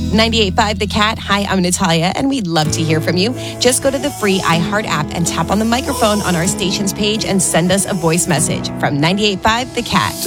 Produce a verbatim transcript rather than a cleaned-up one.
ninety-eight point five The Cat. Hi, I'm Natalia, and we'd love to hear from you. Just go to the free iHeart app and tap on the microphone on our station's page and send us a voice message from ninety-eight point five The Cat.